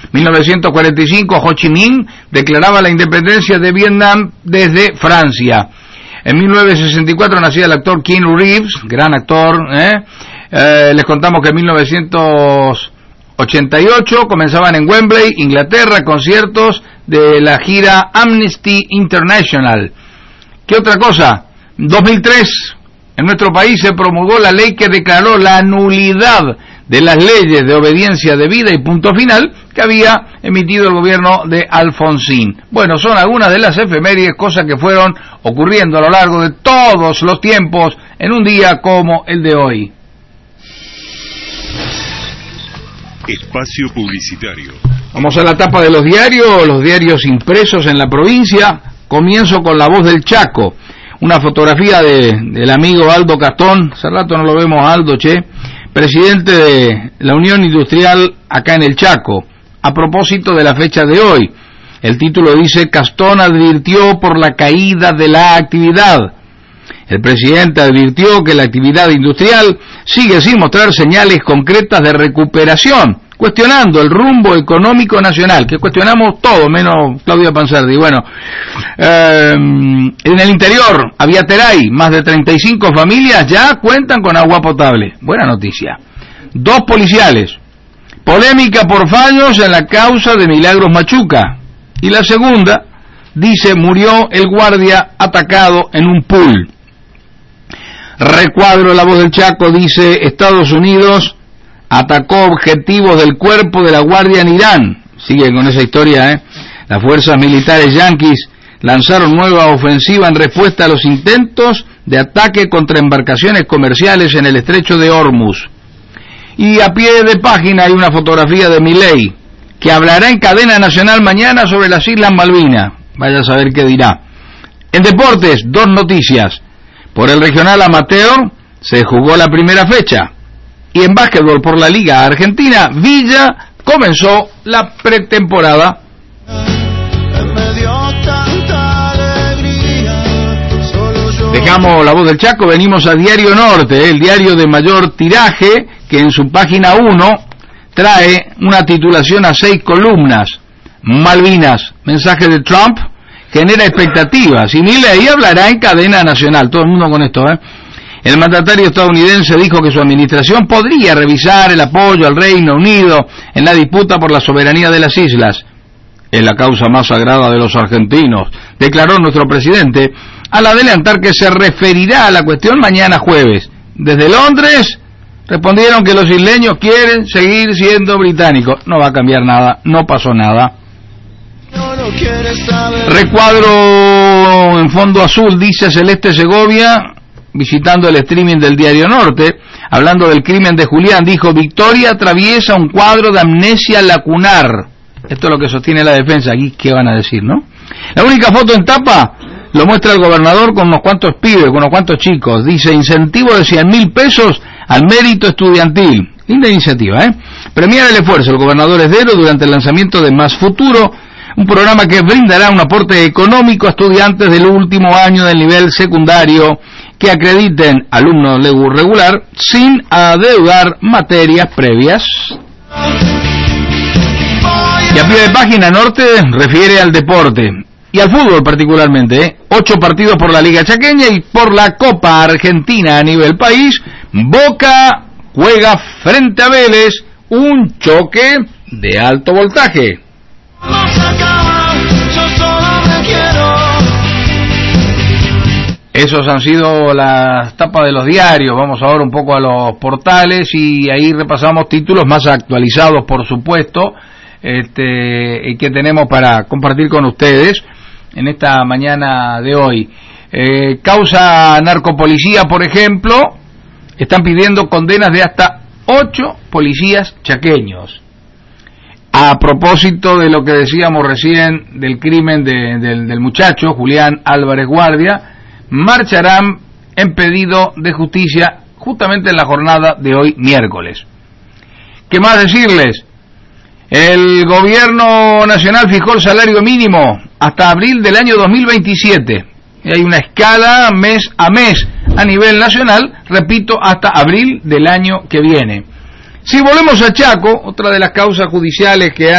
1945, Ho Chi Minh declaraba la independencia de Vietnam desde Francia. En 1964 nacía el actor Keanu Reeves, gran actor. Les contamos que en 1988 comenzaban en Wembley, Inglaterra, conciertos de la gira Amnesty International. ¿Qué otra cosa? 2003, en nuestro país se promulgó la ley que declaró la nulidad de las leyes de obediencia debida y punto final que había emitido el gobierno de Alfonsín. Bueno, son algunas de las efemérides, cosas que fueron ocurriendo a lo largo de todos los tiempos en un día como el de hoy. Espacio publicitario. Vamos a la tapa de los diarios impresos en la provincia. Comienzo con La Voz del Chaco, una fotografía del amigo Aldo Castón. Hace rato no lo vemos a Aldo, presidente de la Unión Industrial acá en el Chaco, a propósito de la fecha de hoy. El título dice: Castón advirtió por la caída de la actividad. El presidente advirtió que la actividad industrial sigue sin mostrar señales concretas de recuperación, cuestionando el rumbo económico nacional, que cuestionamos todo, menos Claudia Pansardi. Bueno, en el interior, Aviateray, más de 35 familias ya cuentan con agua potable. Buena noticia. 2 policiales. Polémica por fallos en la causa de Milagros Machuca. Y la segunda, dice: murió el guardia atacado en un pool. Recuadro La Voz del Chaco, dice: Estados Unidos atacó objetivos del cuerpo de la guardia en Irán. Sigue con esa historia, Las fuerzas militares yanquis lanzaron nueva ofensiva en respuesta a los intentos de ataque contra embarcaciones comerciales en el estrecho de Hormuz. Y a pie de página hay una fotografía de Milei, que hablará en cadena nacional mañana sobre las Islas Malvinas. Vaya a saber qué dirá. En deportes, 2 noticias. Por el regional amateur se jugó la primera fecha. Y en básquetbol por la Liga Argentina, Villa comenzó la pretemporada. Dejamos La Voz del Chaco, venimos a Diario Norte, el diario de mayor tiraje, que en su página 1 trae una titulación a 6 columnas. Malvinas, mensaje de Trump, genera expectativas, y Milei hablará en cadena nacional. Todo el mundo con esto, El mandatario estadounidense dijo que su administración podría revisar el apoyo al Reino Unido en la disputa por la soberanía de las islas. Es la causa más sagrada de los argentinos, declaró nuestro presidente, al adelantar que se referirá a la cuestión mañana jueves. Desde Londres respondieron que los isleños quieren seguir siendo británicos. No va a cambiar nada, no pasó nada. Recuadro en fondo azul, dice Celeste Segovia, visitando el streaming del Diario Norte, hablando del crimen de Julián, dijo: Victoria atraviesa un cuadro de amnesia lacunar. Esto es lo que sostiene la defensa. Aquí, ¿qué van a decir, no? La única foto en tapa lo muestra el gobernador con unos cuantos pibes, con unos cuantos chicos. Dice: incentivo de 100.000 pesos al mérito estudiantil. Linda iniciativa, Premiar el esfuerzo del gobernador Esdero durante el lanzamiento de Más Futuro, un programa que brindará un aporte económico a estudiantes del último año del nivel secundario que acrediten alumnos regular sin adeudar materias previas. Y a pie de página, Norte refiere al deporte y al fútbol particularmente. 8 partidos por la Liga Chaqueña y por la Copa Argentina a nivel país. Boca juega frente a Vélez, un choque de alto voltaje. Esos han sido las tapas de los diarios. Vamos ahora un poco a los portales y ahí repasamos títulos más actualizados, por supuesto, que tenemos para compartir con ustedes en esta mañana de hoy. Causa narcopolicía, por ejemplo, están pidiendo condenas de hasta 8 policías chaqueños. A propósito de lo que decíamos recién del crimen del muchacho Julián Álvarez Guardia, marcharán en pedido de justicia justamente en la jornada de hoy miércoles. ¿Qué más decirles? El gobierno nacional fijó el salario mínimo hasta abril del año 2027. Y hay una escala mes a mes a nivel nacional, repito, hasta abril del año que viene. Si volvemos a Chaco, otra de las causas judiciales que